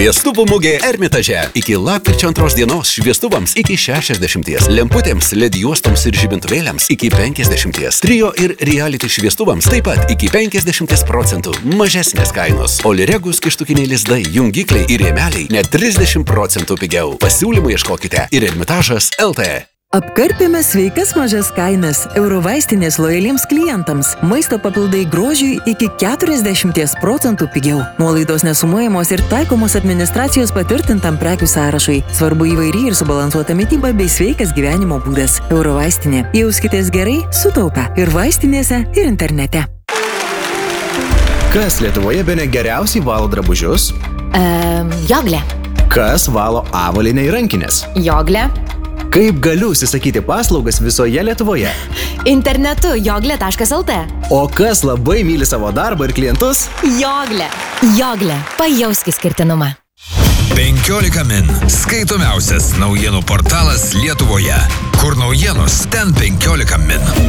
Šviestuvų mugė Ermitaže. Iki lapkričio 2 dienos šviestuvams iki 60, lemputėms, LED juostoms ir žibintuvėliams iki 50, trio ir reality šviestuvams taip pat iki 50% mažesnės kainos. Oliregus kištukiniai lizdai, jungikliai ir rėmeliai net 30% pigiau. Pasiūlymų ieškokite ir Ermitažas LT. Apkarpėme sveikas mažas kainas Eurovaistinės lojaliems klientams. Maisto papildai grožiui iki 40% pigiau. Nuolaidos nesumuojamos ir taikomos administracijos patvirtintam prekių sąrašui. Svarbu įvairi ir subalansuota mityba bei sveikas gyvenimo būdas. Eurovaistinė. Jauskitės gerai, sutaupę. Ir vaistinėse, ir internete. Kas Lietuvoje bene geriausiai valo drabužius? Joglė. Kas valo avalynę ir rankinės? Joglė. Kaip galiu užsisakyti paslaugas visoje Lietuvoje? Internetu joglė.lt. O kas labai myli savo darbą ir klientus? Joglė. Joglė. Pajausk išskirtinumą. 15 min. Skaitomiausias naujienų portalas Lietuvoje. Kur naujienos, ten 15 min.